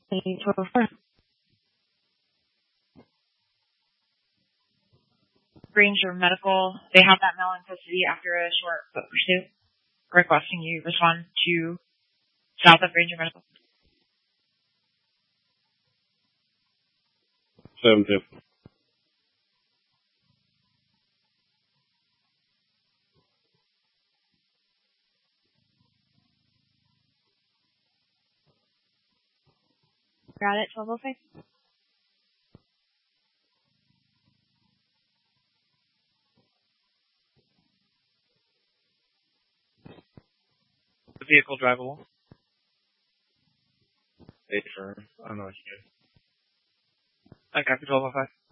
1204. Ranger Medical, they have that male in custody after a short foot pursuit. Requesting you respond to south of Ranger Medical. 7-2. Got it, 1205. The vehicle drivable. Affirm. I'm not here. I copy 1205.